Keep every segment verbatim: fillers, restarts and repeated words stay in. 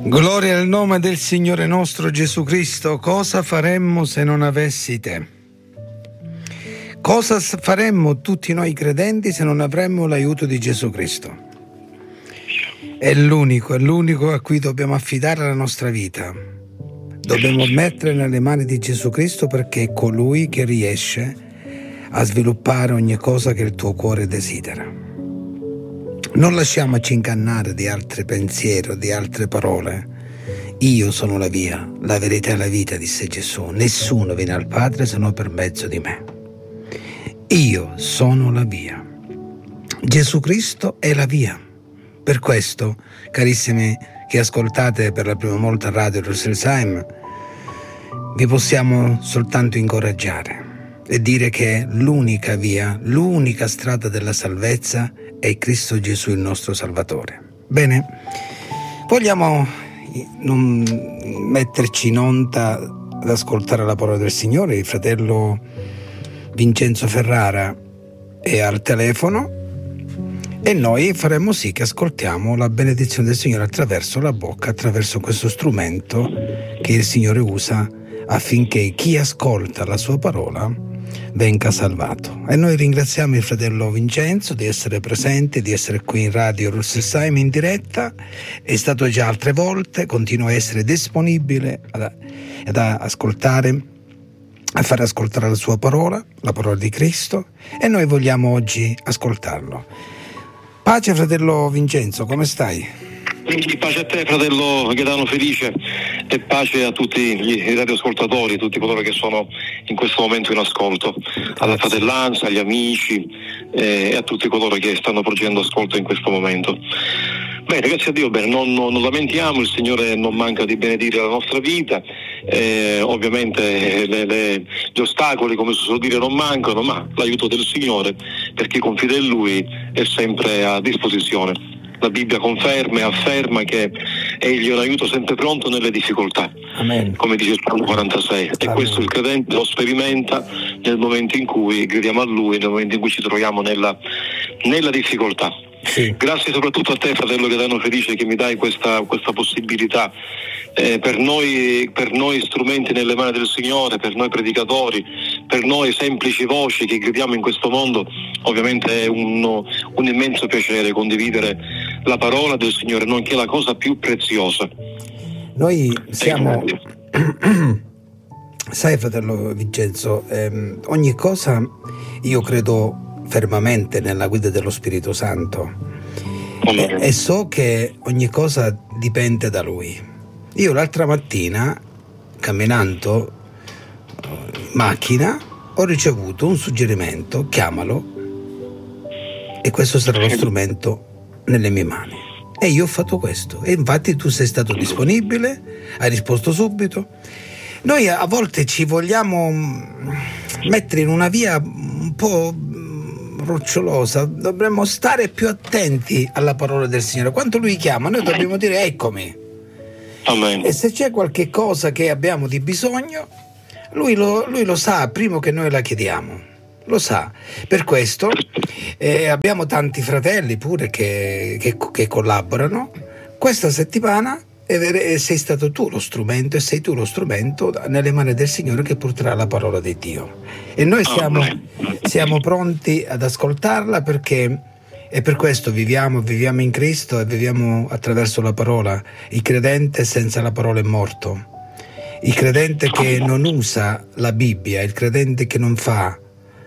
Gloria al nome del Signore nostro Gesù Cristo. Cosa faremmo se non avessi te? Cosa faremmo tutti noi credenti se non avremmo l'aiuto di Gesù Cristo? È l'unico, è l'unico a cui dobbiamo affidare la nostra vita. Dobbiamo mettere nelle mani di Gesù Cristo, perché è colui che riesce a sviluppare ogni cosa che il tuo cuore desidera. Non lasciamoci ingannare di altri pensieri o di altre parole. Io sono la via, la verità e la vita, disse Gesù. Nessuno viene al Padre se non per mezzo di me. Io sono la via. Gesù Cristo è la via. Per questo, carissimi che ascoltate per la prima volta Radio Rüsselsheim, vi possiamo soltanto incoraggiare e dire che l'unica via, l'unica strada della salvezza è Cristo Gesù, il nostro Salvatore. Bene, vogliamo non metterci in onda ad ascoltare la parola del Signore. Il fratello Vincenzo Ferrara è al telefono e noi faremo sì che ascoltiamo la benedizione del Signore attraverso la bocca, attraverso questo strumento che il Signore usa affinché chi ascolta la sua parola venga salvato. E noi ringraziamo il fratello Vincenzo di essere presente, di essere qui in Radio Rüsselsheim in diretta. È stato già altre volte, continua a essere disponibile ad, ad ascoltare, a fare ascoltare la sua parola, la parola di Cristo, e noi vogliamo oggi ascoltarlo. Pace fratello Vincenzo, come stai? Pace a te fratello Gaetano Felice, e pace a tutti i radioascoltatori, tutti coloro che sono in questo momento in ascolto, alla fratellanza, agli amici eh, e a tutti coloro che stanno porgendo ascolto in questo momento. Bene, grazie a Dio, bene, non, non, non lamentiamo, il Signore non manca di benedire la nostra vita, eh, ovviamente le, le, gli ostacoli, come si suol dire, non mancano, ma l'aiuto del Signore per chi confida in Lui è sempre a disposizione. La Bibbia conferma e afferma che Egli è un aiuto sempre pronto nelle difficoltà. Amen. Come dice il Salmo quarantasei. Amen. E questo il credente lo sperimenta nel momento in cui gridiamo a Lui, nel momento in cui ci troviamo nella, nella difficoltà. Sì. Grazie soprattutto a te, fratello Gaetano Felice, che mi dai questa, questa possibilità. Eh, per noi, per noi strumenti nelle mani del Signore, per noi predicatori, per noi semplici voci che gridiamo in questo mondo, ovviamente è un, un immenso piacere condividere la parola del Signore, nonché la cosa più preziosa. Noi siamo, sai fratello Vincenzo, ehm, ogni cosa io credo fermamente nella guida dello Spirito Santo e, e so che ogni cosa dipende da Lui. Io l'altra mattina, camminando in macchina, ho ricevuto un suggerimento: chiamalo, e questo sarà lo strumento nelle mie mani. E io ho fatto questo, e infatti tu sei stato disponibile, hai risposto subito. Noi a volte ci vogliamo mettere in una via un po' rocciolosa, dovremmo stare più attenti alla parola del Signore. Quando Lui chiama, noi dobbiamo dire eccomi. Amen. E se c'è qualche cosa che abbiamo di bisogno, lui lo, lui lo sa prima che noi la chiediamo, lo sa. Per questo eh, abbiamo tanti fratelli pure che, che, che collaborano. Questa settimana eh, sei stato tu lo strumento, e sei tu lo strumento nelle mani del Signore che porterà la parola di Dio, e noi siamo, siamo pronti ad ascoltarla, perché e per questo viviamo, viviamo in Cristo e viviamo attraverso la parola. Il credente senza la parola è morto. Il credente che non usa la Bibbia, il credente che non fa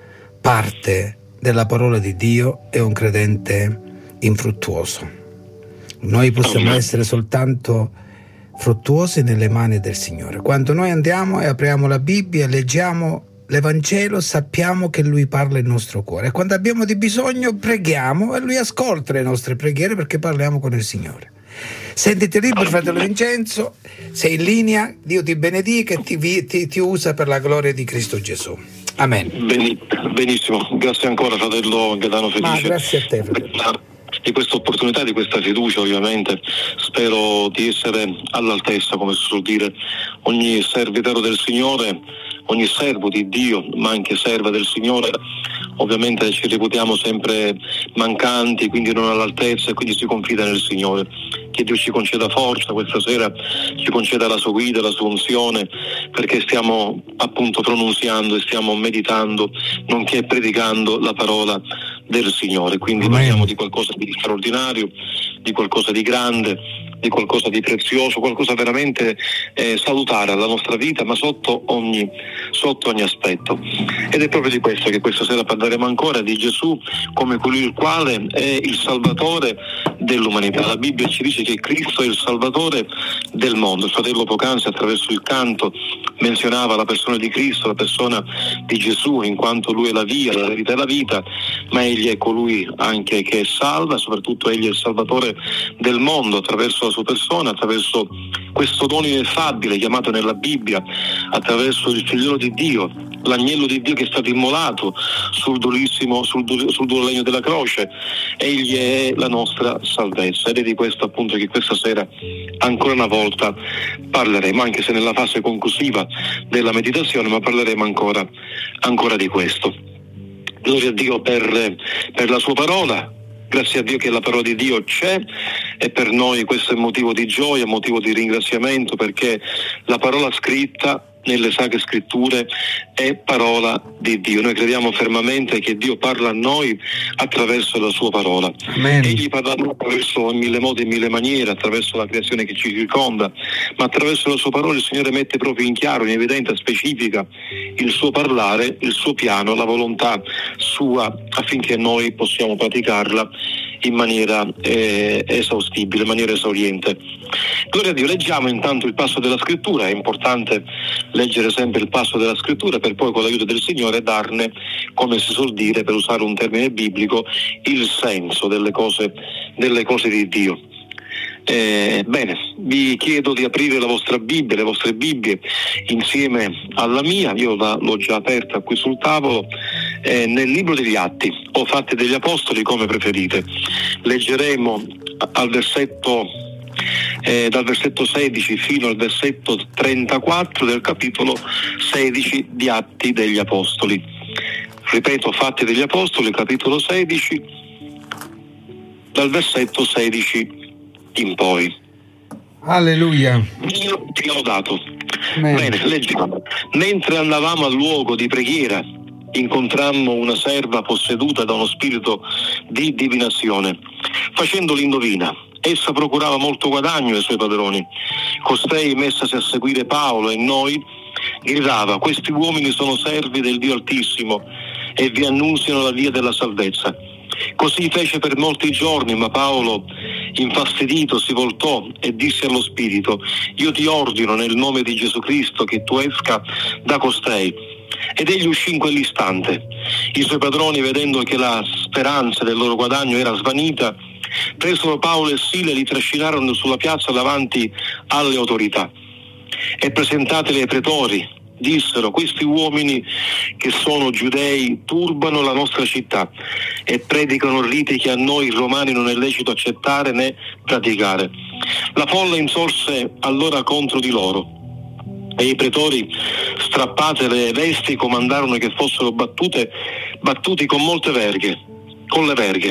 parte della parola di Dio è un credente infruttuoso. Noi possiamo essere soltanto fruttuosi nelle mani del Signore. Quando noi andiamo e apriamo la Bibbia e leggiamo l'Evangelo, sappiamo che Lui parla il nostro cuore, e quando abbiamo di bisogno preghiamo e Lui ascolta le nostre preghiere, perché parliamo con il Signore. Sentiti libero fratello Vincenzo, sei in linea, Dio ti benedica e ti, ti, ti usa per la gloria di Cristo Gesù. Amen. Benissimo, grazie ancora fratello Gaetano Felice. Ma grazie a te fratello. Di questa opportunità, di questa fiducia, ovviamente spero di essere all'altezza, come si suol dire. Ogni servitore del Signore, ogni servo di Dio, ma anche serva del Signore, ovviamente ci reputiamo sempre mancanti, quindi non all'altezza, e quindi si confida nel Signore. che Dio ci conceda forza questa sera, ci conceda la sua guida, la sua unzione, perché stiamo appunto pronunziando e stiamo meditando, nonché predicando la parola del Signore. Quindi Amen. Parliamo di qualcosa di straordinario, di qualcosa di grande, di qualcosa di prezioso, qualcosa veramente eh, salutare alla nostra vita, ma sotto ogni, sotto ogni aspetto. Ed è proprio di questo che questa sera parleremo ancora, di Gesù come colui il quale è il Salvatore dell'umanità. La Bibbia ci dice che Cristo è il Salvatore del mondo. Il fratello poc'anzi attraverso il canto menzionava la persona di Cristo, la persona di Gesù, in quanto Lui è la via, la verità e la vita, ma Egli è colui anche che salva, soprattutto Egli è il Salvatore del mondo attraverso la sua persona, attraverso questo dono ineffabile chiamato nella Bibbia, attraverso il figliolo di Dio, l'agnello di Dio che è stato immolato sul durissimo, sul, dur, sul duro legno della croce. Egli è la nostra salvezza, ed è di questo appunto che questa sera ancora una volta parleremo, anche se nella fase conclusiva della meditazione, ma parleremo ancora, ancora di questo. Gloria a Dio per, per la sua parola. Grazie a Dio che la parola di Dio c'è, e per noi questo è motivo di gioia, motivo di ringraziamento, perché la parola scritta nelle Sacre Scritture è parola di Dio. Noi crediamo fermamente che Dio parla a noi attraverso la sua parola. Amen. Egli parla attraverso in mille modi e in mille maniere, attraverso la creazione che ci circonda, ma attraverso la sua parola il Signore mette proprio in chiaro, in evidenza, specifica il suo parlare, il suo piano, la volontà sua, affinché noi possiamo praticarla in maniera eh, esaustibile, in maniera esauriente. Gloria a Dio. Leggiamo intanto il passo della Scrittura. È importante leggere sempre il passo della Scrittura per poi, con l'aiuto del Signore, darne, come si suol dire, per usare un termine biblico, il senso delle cose, delle cose di Dio. Eh, bene, vi chiedo di aprire la vostra Bibbia, le vostre Bibbie insieme alla mia. Io la, l'ho già aperta qui sul tavolo, eh, nel libro degli Atti o Fatti degli Apostoli, come preferite. Leggeremo al versetto eh, dal versetto sedici fino al versetto trentaquattro del capitolo sedici di Atti degli Apostoli. Ripeto, Fatti degli Apostoli, capitolo sedici, dal versetto sedici in poi. Alleluia. Dio ti ho dato. Amen. Bene, leggiamo. Mentre andavamo al luogo di preghiera, incontrammo una serva posseduta da uno spirito di divinazione. Facendo l'indovina, essa procurava molto guadagno ai suoi padroni. Costei, messasi a seguire Paolo e noi, gridava: questi uomini sono servi del Dio Altissimo e vi annunziano la via della salvezza. Così fece per molti giorni, ma Paolo, infastidito, si voltò e disse allo spirito: io ti ordino nel nome di Gesù Cristo che tu esca da costei. Ed egli uscì in quell'istante. I suoi padroni, vedendo che la speranza del loro guadagno era svanita, presero Paolo e Sila e li trascinarono sulla piazza davanti alle autorità. E presentateli ai pretori, dissero: questi uomini che sono giudei turbano la nostra città e predicano riti che a noi romani non è lecito accettare né praticare. La folla insorse allora contro di loro, e i pretori, strappate le vesti, comandarono che fossero battute, battuti con molte verghe, con le verghe.